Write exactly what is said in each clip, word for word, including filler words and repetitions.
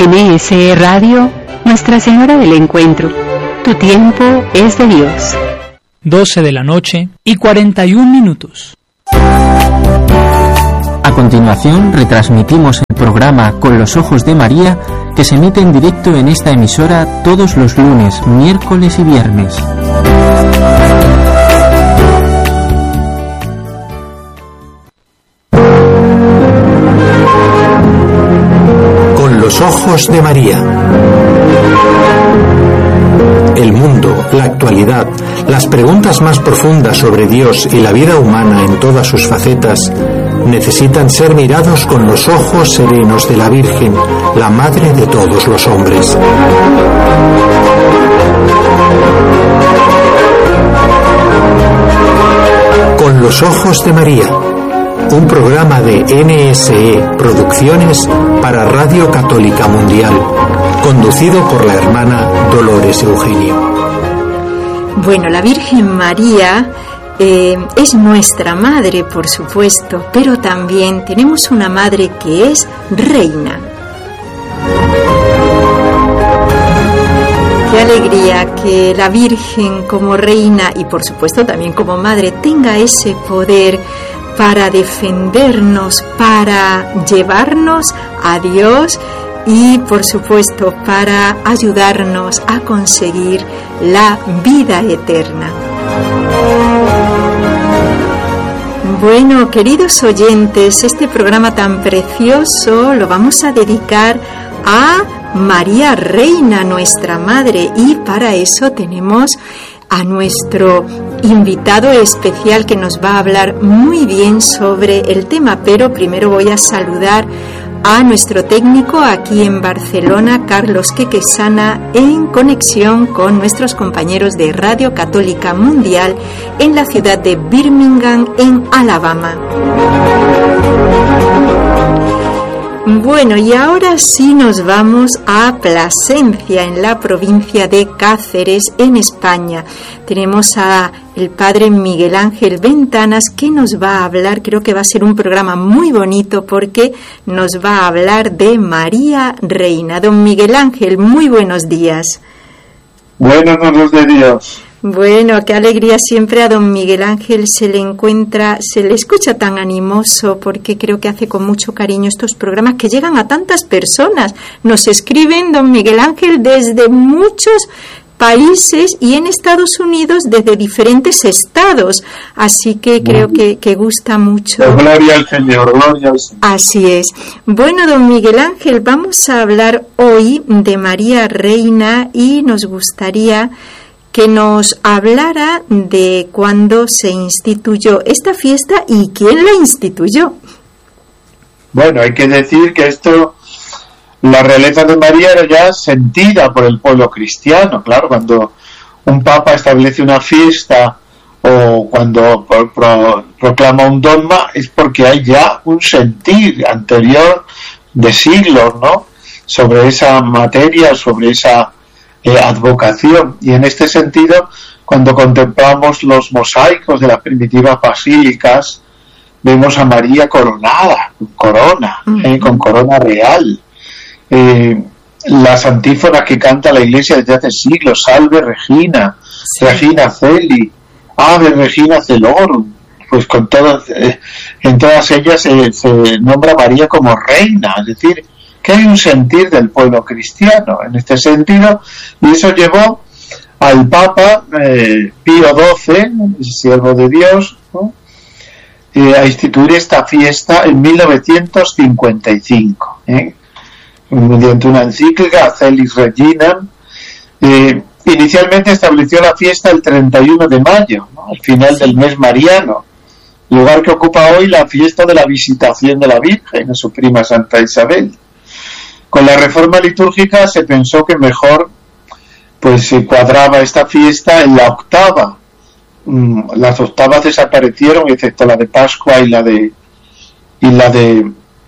N S E Radio, Nuestra Señora del Encuentro. Tu tiempo es de Dios. doce de la noche y cuarenta y un minutos. A continuación, retransmitimos el programa Con los Ojos de María, que se emite en directo en esta emisora todos los lunes, miércoles y viernes. Con los Ojos de María. El mundo, la actualidad, las preguntas más profundas sobre Dios y la vida humana en todas sus facetas necesitan ser mirados con los ojos serenos de la Virgen, la Madre de todos los hombres. Con los Ojos de María, un programa de N S E Producciones para Radio Católica Mundial, conducido por la hermana Dolores Eugenio. Bueno, la Virgen María eh, es nuestra madre, por supuesto, pero también tenemos una madre que es reina. Qué alegría que la Virgen como reina y por supuesto también como madre tenga ese poder para defendernos, para llevarnos a Dios y por supuesto para ayudarnos a conseguir la vida eterna. Bueno, queridos oyentes, este programa tan precioso lo vamos a dedicar a María Reina, nuestra Madre, y para eso tenemos a nuestro invitado especial que nos va a hablar muy bien sobre el tema, pero primero voy a saludar a nuestro técnico aquí en Barcelona, Carlos Quequesana, en conexión con nuestros compañeros de Radio Católica Mundial en la ciudad de Birmingham, en Alabama. Bueno, y ahora sí nos vamos a Plasencia, en la provincia de Cáceres, en España. Tenemos a el padre Miguel Ángel Ventanas, que nos va a hablar, creo que va a ser un programa muy bonito porque nos va a hablar de María Reina. Don Miguel Ángel, muy buenos días. Buenos noches de Dios. Bueno, qué alegría siempre a don Miguel Ángel se le encuentra, se le escucha tan animoso, porque creo que hace con mucho cariño estos programas que llegan a tantas personas. Nos escriben, don Miguel Ángel, desde muchos países y en Estados Unidos desde diferentes estados, así que creo que, que gusta mucho. Gloria al Señor, gloria al Señor. Así es. Bueno, don Miguel Ángel, vamos a hablar hoy de María Reina y nos gustaría que nos hablara de cuándo se instituyó esta fiesta y quién la instituyó. Bueno, hay que decir que esto, la realeza de María era ya sentida por el pueblo cristiano. Claro, cuando un papa establece una fiesta o cuando pro, pro, proclama un dogma, es porque hay ya un sentir anterior de siglos, ¿no?, sobre esa materia, sobre esa Eh, advocación. Y en este sentido, cuando contemplamos los mosaicos de las primitivas basílicas, vemos a María coronada, con corona, eh, con corona real. Eh, las antífonas que canta la Iglesia desde hace siglos: Salve Regina, sí. Regina Celi, Ave Regina Celorum. Pues con todas, eh, en todas ellas se, se nombra a María como reina, es decir, que hay un sentir del pueblo cristiano en este sentido, y eso llevó al Papa eh, Pío doce, el siervo de Dios, ¿no?, eh, a instituir esta fiesta en mil novecientos cincuenta y cinco, ¿eh? mediante una encíclica, Celis Reginam. Eh, inicialmente estableció la fiesta el treinta y uno de mayo, ¿no?, al final del mes mariano, lugar que ocupa hoy la fiesta de la Visitación de la Virgen a su prima Santa Isabel. Con la reforma litúrgica se pensó que mejor pues se cuadraba esta fiesta en la octava. Las octavas desaparecieron, excepto la de Pascua y la de y la de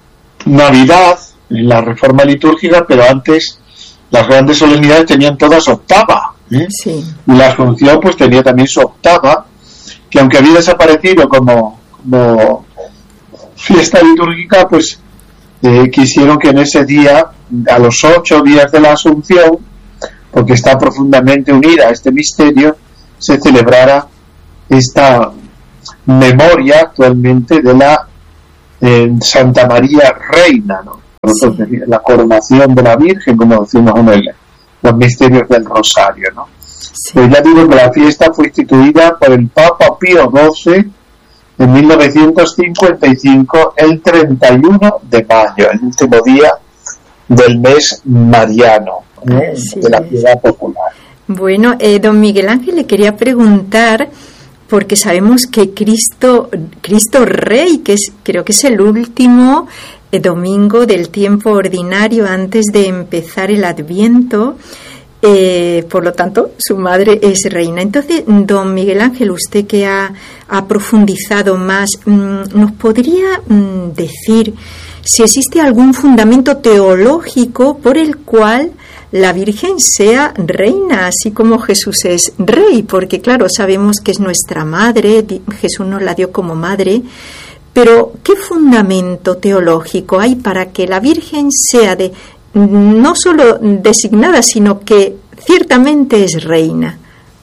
Navidad en la reforma litúrgica, pero antes las grandes solemnidades tenían todas octava, ¿eh? Sí. Y la Asunción pues tenía también su octava, que aunque había desaparecido como, como fiesta litúrgica, pues eh, quisieron que en ese día, a los ocho días de la Asunción, porque está profundamente unida a este misterio, se celebrara esta memoria actualmente de la eh, Santa María Reina, ¿no? Nosotros, sí. La coronación de la Virgen, como decimos en el, los misterios del Rosario, ¿no? Sí. Pues ya digo que la fiesta fue instituida por el Papa Pío doce en mil novecientos cincuenta y cinco, el treinta y uno de mayo, el último día del mes mariano, ¿eh? Sí, de la piedad popular. Bueno, eh, don Miguel Ángel, le quería preguntar, porque sabemos que Cristo, Cristo Rey, que es, creo que es el último eh, domingo del tiempo ordinario antes de empezar el Adviento, eh, por lo tanto, su madre es reina. Entonces, don Miguel Ángel, usted que ha, ha profundizado más, ¿nos podría decir si existe algún fundamento teológico por el cual la Virgen sea reina, así como Jesús es rey? Porque claro, sabemos que es nuestra madre, Jesús nos la dio como madre, pero ¿qué fundamento teológico hay para que la Virgen sea de no solo designada, sino que ciertamente es reina?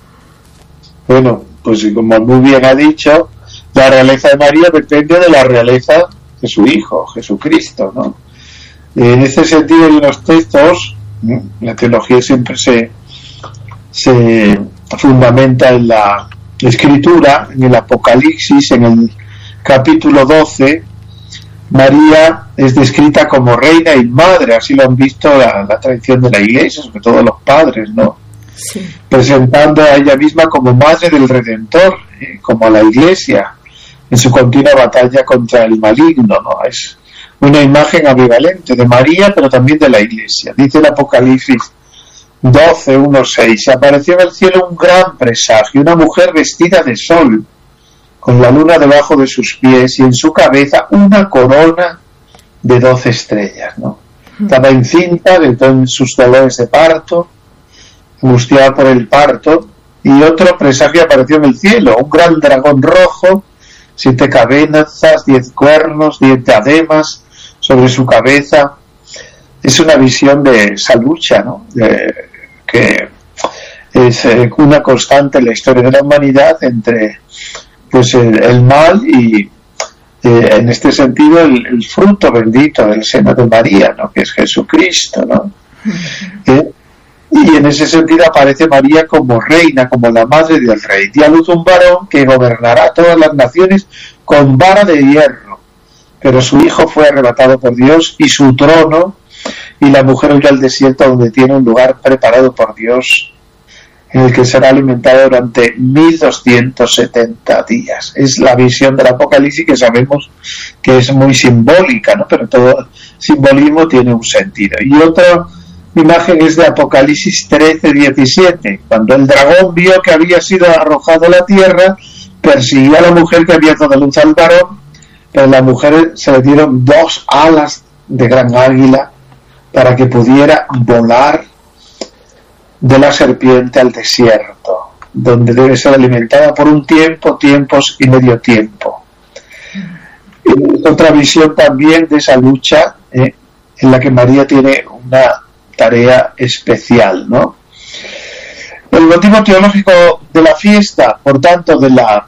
Bueno, pues como muy bien ha dicho, la realeza de María depende de la realeza de su Hijo, Jesucristo, ¿no? En este sentido hay unos textos, ¿no? La teología siempre se, se fundamenta en la Escritura, en el Apocalipsis, en el capítulo doce, María es descrita como reina y madre, así lo han visto la, la tradición de la Iglesia, sobre todo los padres, ¿no? Sí. Presentando a ella misma como madre del Redentor, eh, como a la Iglesia, en su continua batalla contra el maligno, ¿no? Es una imagen ambivalente de María, pero también de la Iglesia. Dice el Apocalipsis doce, uno, seis, apareció en el cielo un gran presagio, una mujer vestida de sol, con la luna debajo de sus pies y en su cabeza una corona de doce estrellas, ¿no? Estaba encinta de todos sus dolores de parto, angustiada por el parto, y otro presagio apareció en el cielo, un gran dragón rojo, siete cabezas, diez cuernos, diez diademas sobre su cabeza. Es una visión de esa lucha, ¿no? De, que es eh, una constante en la historia de la humanidad entre pues el, el mal y eh, en este sentido el, el fruto bendito del seno de María, ¿no? Que es Jesucristo, ¿no? ¿Eh? Y en ese sentido aparece María como reina, como la madre del rey. Dio a luz un varón que gobernará todas las naciones con vara de hierro, pero su hijo fue arrebatado por Dios y su trono, y la mujer huyó al desierto donde tiene un lugar preparado por Dios, en el que será alimentado durante mil doscientos setenta días. Es la visión del Apocalipsis que sabemos que es muy simbólica, ¿no? Pero todo simbolismo tiene un sentido. Y otra imagen es de Apocalipsis trece, diecisiete, cuando el dragón vio que había sido arrojado a la tierra, persiguió a la mujer que había dado luz al varón, pero a la mujer se le dieron dos alas de gran águila para que pudiera volar de la serpiente al desierto, donde debe ser alimentada por un tiempo, tiempos y medio tiempo. Y otra visión también de esa lucha, eh, en la que María tiene una tarea especial, ¿no? El motivo teológico de la fiesta, por tanto, de la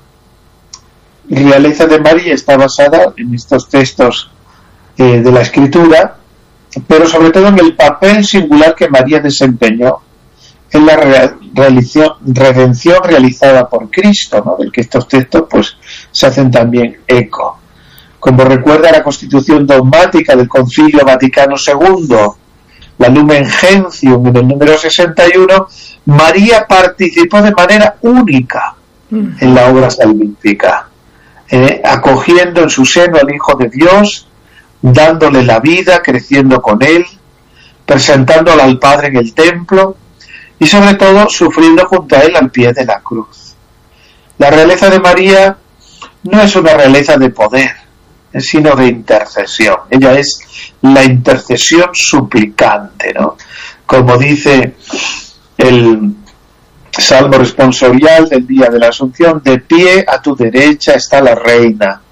realeza de María, está basada en estos textos eh, de la Escritura, pero sobre todo en el papel singular que María desempeñó en la realización, redención realizada por Cristo, ¿no? Del que estos textos pues se hacen también eco. Como recuerda la Constitución dogmática del Concilio Vaticano segundo, la Lumen Gentium, en el número sesenta y uno, María participó de manera única en la obra salvífica, eh, acogiendo en su seno al Hijo de Dios, dándole la vida, creciendo con él, presentándolo al Padre en el templo, y sobre todo sufriendo junto a él al pie de la cruz. La realeza de María no es una realeza de poder, sino de intercesión. Ella es la intercesión suplicante, ¿no? Como dice el Salmo responsorial del día de la Asunción: de pie a tu derecha está la reina,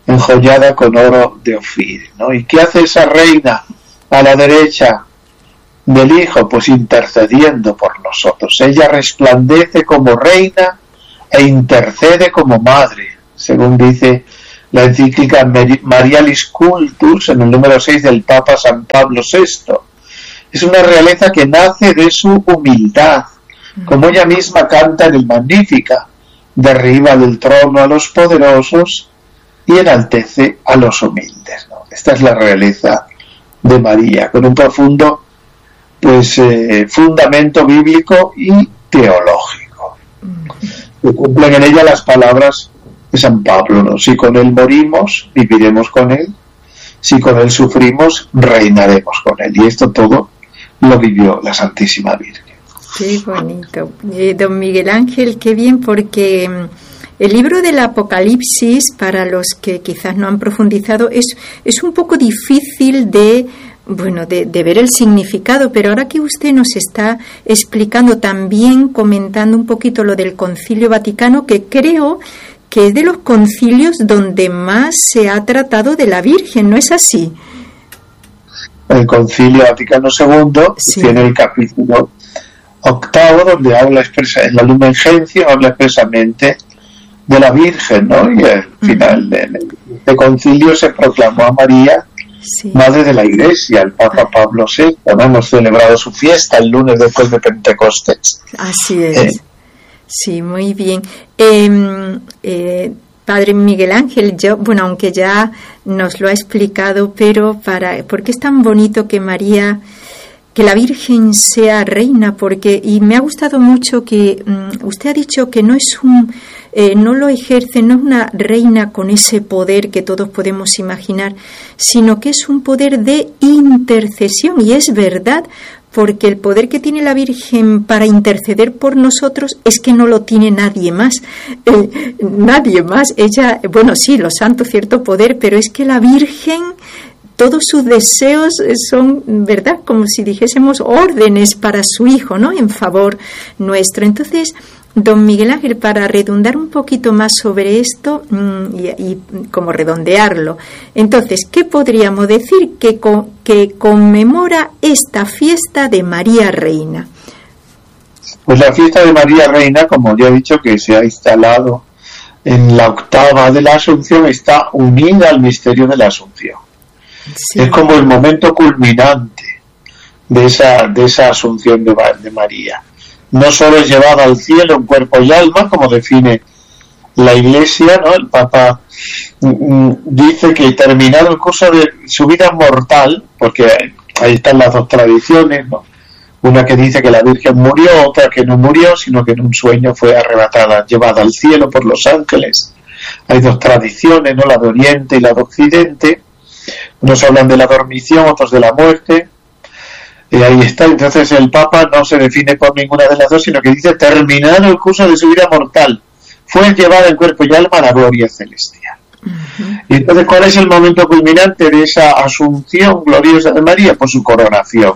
enjollada con oro de Ofir, ¿no? ¿Y qué hace esa reina a la derecha del Hijo? Pues intercediendo por nosotros. Ella resplandece como reina e intercede como madre, según dice la encíclica Marialis Cultus en el número seis del Papa San Pablo sexto. Es una realeza que nace de su humildad, como ella misma canta en el Magnífica: derriba del trono a los poderosos y enaltece a los humildes, ¿no? Esta es la realeza de María, con un profundo pues eh, fundamento bíblico y teológico. Se cumplen en ella las palabras de San Pablo, ¿no? Si con él morimos, viviremos con él; si con él sufrimos, reinaremos con él. Y esto todo lo vivió la Santísima Virgen. Qué bonito. Eh, don Miguel Ángel, qué bien, porque el libro del Apocalipsis, para los que quizás no han profundizado, es, es un poco difícil de, bueno, de, de ver el significado, pero ahora que usted nos está explicando, también comentando un poquito lo del Concilio Vaticano, que creo que es de los concilios donde más se ha tratado de la Virgen, ¿no es así? El Concilio Vaticano segundo sí. Tiene el capítulo octavo, donde habla expresa, en la Lumen Gentium habla expresamente de la Virgen, ¿no? Y al final del de concilio se proclamó a María sí. Madre de la Iglesia, el Papa Pablo sexto, ¿no? Hemos celebrado su fiesta el lunes después de Pentecostés. Así es. Eh, sí, muy bien. Eh, eh, Padre Miguel Ángel, yo, bueno, aunque ya nos lo ha explicado, pero para, ¿por qué es tan bonito que María, que la Virgen sea reina? Porque, y me ha gustado mucho que um, usted ha dicho que no es un, eh, no lo ejerce, no es una reina con ese poder que todos podemos imaginar, sino que es un poder de intercesión, y es verdad, porque el poder que tiene la Virgen para interceder por nosotros es que no lo tiene nadie más, eh, nadie más. Ella, bueno, sí, los santos cierto poder, pero es que la Virgen, todos sus deseos son, ¿verdad?, como si dijésemos órdenes para su Hijo, ¿no?, en favor nuestro. Entonces, don Miguel Ángel, para redundar un poquito más sobre esto y, y como redondearlo, entonces, ¿qué podríamos decir que, con, que conmemora esta fiesta de María Reina? Pues la fiesta de María Reina, como ya he dicho, que se ha instalado en la octava de la Asunción, está unida al misterio de la Asunción. Sí. Es como el momento culminante de esa, de esa Asunción de, de María. No solo es llevada al cielo en cuerpo y alma, como define la Iglesia, ¿no? El Papa mm, dice que terminado el curso de su vida mortal, porque ahí están las dos tradiciones, ¿no? Una que dice que la Virgen murió, otra que no murió, sino que en un sueño fue arrebatada, llevada al cielo por los ángeles. Hay dos tradiciones, ¿no? La de Oriente y la de Occidente. Unos hablan de la dormición, otros de la muerte. Y ahí está. Entonces el Papa no se define por ninguna de las dos, sino que dice terminado el curso de su vida mortal, fue llevada en cuerpo y alma a la gloria celestial. Uh-huh. Y entonces, ¿cuál es el momento culminante de esa asunción gloriosa de María? Pues su coronación.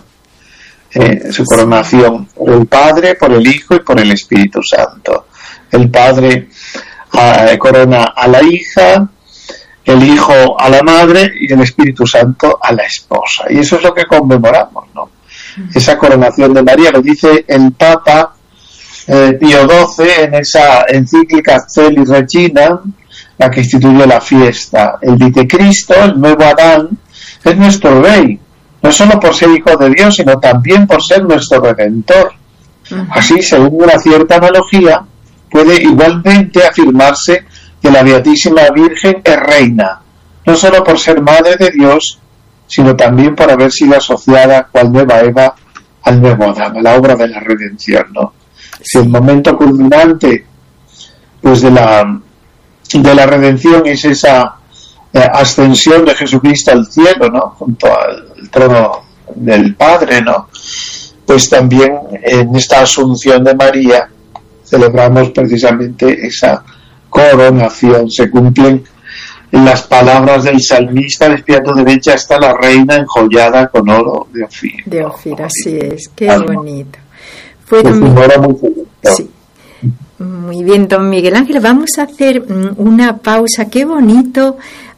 Eh, su coronación por el Padre, por el Hijo y por el Espíritu Santo. El Padre uh, corona a la hija, el Hijo a la madre y el Espíritu Santo a la esposa. Y eso es lo que conmemoramos, ¿no? Esa coronación de María. Lo dice el Papa eh, Pío doce en esa encíclica Caelis Regina, la que instituye la fiesta. Él dice: Cristo, el nuevo Adán, es nuestro Rey, no solo por ser Hijo de Dios, sino también por ser nuestro Redentor. Uh-huh. Así, según una cierta analogía, puede igualmente afirmarse que la Beatísima Virgen es reina, no solo por ser Madre de Dios, sino también por haber sido asociada, cual nueva Eva, al nuevo Adán, a la obra de la redención, ¿no? Si el momento culminante, pues, de la, de la redención es esa eh, ascensión de Jesucristo al cielo, ¿no?, junto al trono del Padre, ¿no?, pues también en esta asunción de María celebramos precisamente esa coronación. Se cumplen las palabras del salmista: de tu derecha está la reina enjollada con oro de Ofir. De Ofir, así es, qué ah, bonito. Fue pues un oro muy bonito. Sí. Muy bien, don Miguel Ángel, vamos a hacer una pausa. Qué bonito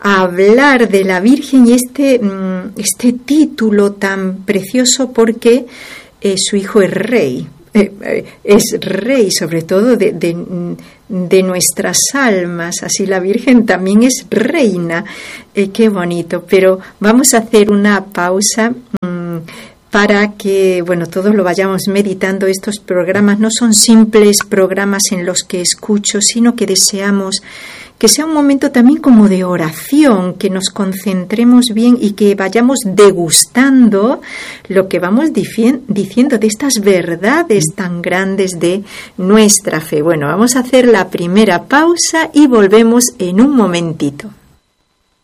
a hablar de la Virgen y este, este título tan precioso porque eh, su hijo es rey. Eh, es rey sobre todo de, de, de nuestras almas, así la Virgen también es reina. Eh, qué bonito, pero vamos a hacer una pausa mmm, para que, bueno, todos lo vayamos meditando. Estos programas no son simples programas en los que escucho, sino que deseamos que sea un momento también como de oración, que nos concentremos bien y que vayamos degustando lo que vamos dici- diciendo de estas verdades tan grandes de nuestra fe. Bueno, vamos a hacer la primera pausa y volvemos en un momentito.